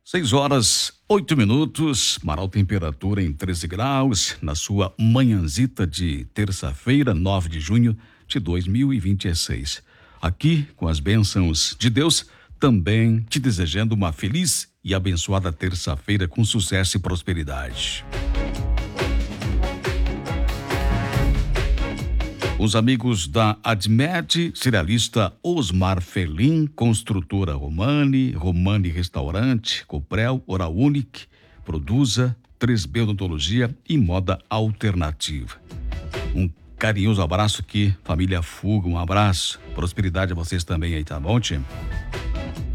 6 horas, 8 minutos, Marau temperatura em 13 graus, na sua manhãzita de terça-feira, 9 de junho de 2026. Aqui, com as bênçãos de Deus, também te desejando uma feliz e abençoada terça-feira com sucesso e prosperidade. Os amigos da Admed, cerealista Osmar Felim, construtora Romani Restaurante, Coprel, Oral Unique, Produza, 3B Odontologia e Moda Alternativa. Um carinhoso abraço aqui, família Fuga, um abraço, prosperidade a vocês também aí, tá bom, time?